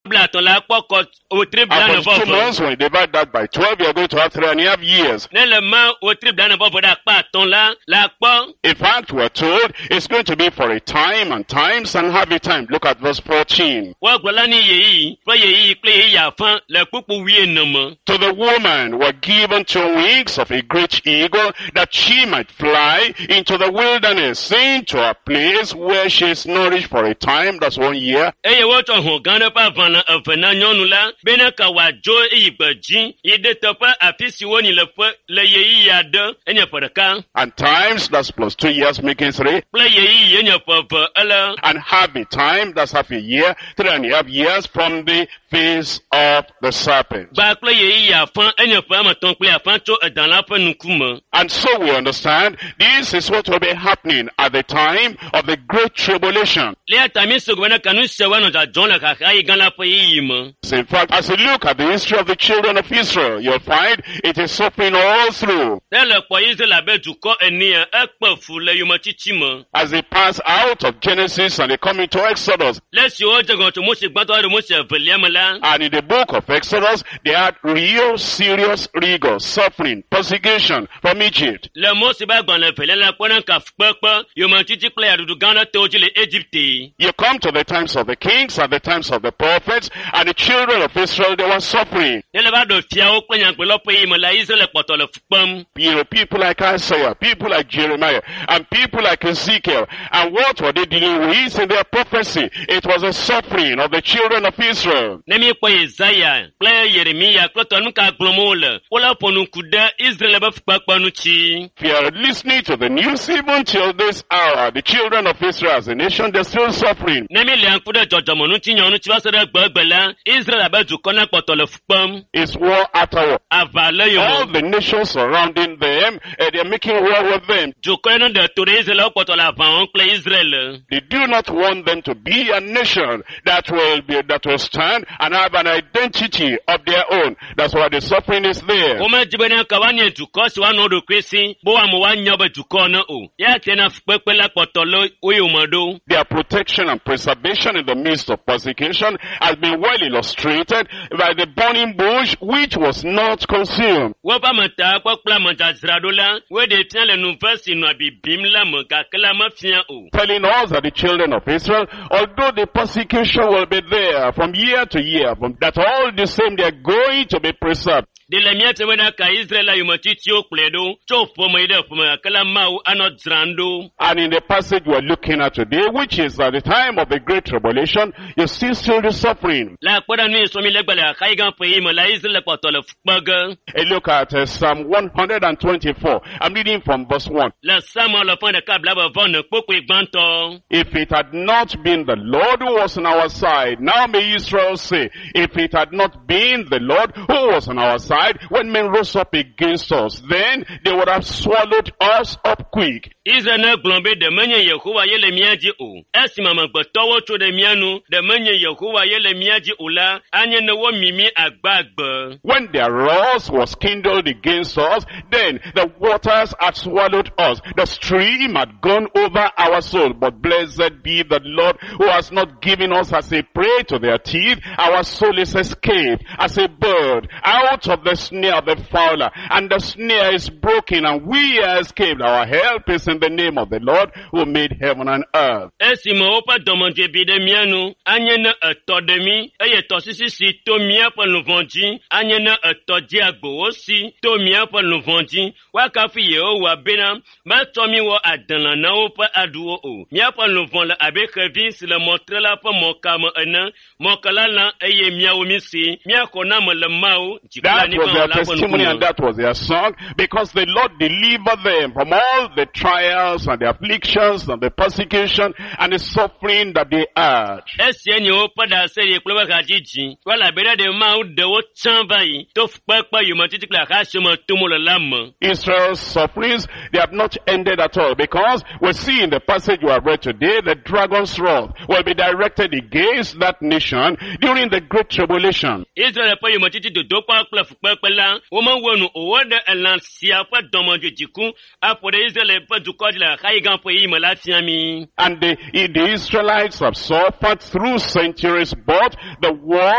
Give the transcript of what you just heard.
And for 2 months, when you divide that by 12, you're going to have 3.5 years. In fact, we're told it's going to be for a time and times and half a time. Look at verse 14. To the woman were given 2 wings of a great eagle, that she might fly into the wilderness, into a place where she is nourished for a time, that's 1 year. And times, that's plus 2 years, making 3. And half a time, that's half a year, 3.5 years from the face of the serpent. And so we understand, this is what will be happening at the time of the Great Tribulation. In fact, as you look at the history of the children of Israel, you'll find it is suffering all through. As they pass out of Genesis and they come into Exodus. And in the book of Exodus, they had real serious rigor, suffering, persecution from Egypt. You come to the times of the kings and the times of the prophets, and the children of Israel, they were suffering. People like Isaiah, people like Jeremiah, and people like Ezekiel. And what were they dealing with in their prophecy? It was the suffering of the children of Israel. If you are listening to the news, even till this hour, the children of Israel as a nation, they're still suffering. It's war after war. All the nations surrounding them, they're making war with them. They do not want them to be a nation that will stand and have an identity of their own. That's why the suffering is there. Their protection and preservation in the midst of persecution has been well illustrated by the burning bush which was not consumed. Telling us that the children of Israel, although the persecution will be there from year to year, that all the same they are going to be preserved. And in the passage we're looking at today, which is at the time of the Great Tribulation, you see still the suffering. A look at Psalm 124. I'm reading from verse 1. If it had not been the Lord who was on our side, now may Israel say, if it had not been the Lord who was on our side, when men rose up against us, then they would have swallowed us up quick. When their wrath was kindled against us, then the waters had swallowed us. The stream had gone over our soul. But blessed be the Lord who has not given us as a prey to their teeth. Our soul is escaped as a bird out of the snare of the fowler, and the snare is broken, and we are escaped. Our help is in the name of the Lord who made heaven and earth. That was their testimony and that was their song, because the Lord delivered them from all the trials and the afflictions and the persecution and the suffering that they had. Israel's sufferings, they have not ended at all, because we see in the passage we have read today, the dragon's wrath will be directed against that nation during the Great Tribulation. And the Israelites have suffered through centuries, but the war